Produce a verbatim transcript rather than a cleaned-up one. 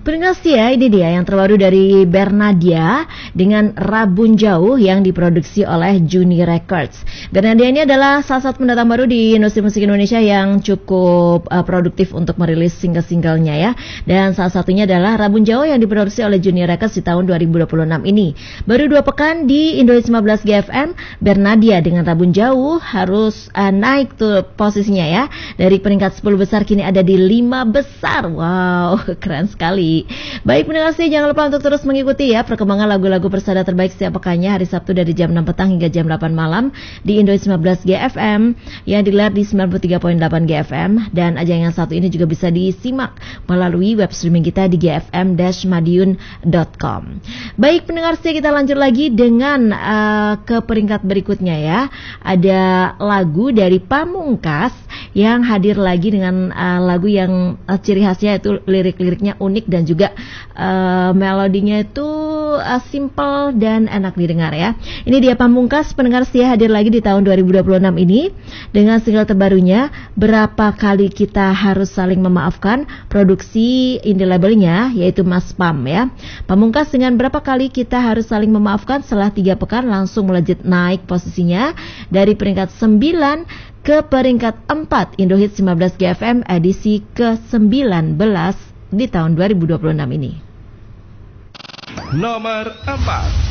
Pendengar setia, ini dia yang terbaru dari Bernadia dengan Rabun Jauh yang diproduksi oleh Juni Records. Bernadia ini adalah salah satu pendatang baru di industri musik Indonesia yang cukup uh, produktif untuk merilis single-singlenya ya. Dan salah satunya adalah Rabun Jauh yang diproduksi oleh Juni Records di tahun dua ribu dua puluh enam ini. Baru dua pekan di Indonesia lima belas G F M, Bernadia dengan Rabun Jauh harus uh, naik tuh posisinya ya. Dari peringkat sepuluh besar kini ada di lima besar. Wow, keren sekali. Baik pendengar setia, jangan lupa untuk terus mengikuti ya perkembangan lagu-lagu persada terbaik setiap pekannya hari Sabtu dari jam enam petang hingga jam delapan malam di Indonesia lima belas G F M yang digelar di sembilan puluh tiga koma delapan G F M, dan ajang yang satu ini juga bisa disimak melalui web streaming kita di g f m dash madiun dot com. Baik pendengar setia, kita lanjut lagi dengan uh, ke peringkat berikutnya ya. Ada lagu dari Pamungkas yang hadir lagi dengan uh, lagu yang uh, ciri khasnya itu lirik-liriknya unik dan juga uh, melodinya itu uh, simple dan enak didengar ya. Ini dia Pamungkas, pendengar setia, hadir lagi di tahun dua ribu dua puluh enam ini dengan single terbarunya Berapa Kali Kita Harus Saling Memaafkan, produksi indie labelnya yaitu Mas Pam ya. Pamungkas dengan Berapa Kali Kita Harus Saling Memaafkan setelah tiga pekan langsung melejit naik posisinya dari peringkat sembilan ke peringkat empat Indohits lima belas G F M edisi ke sembilan belas di tahun dua ribu dua puluh enam ini. Nomor empat.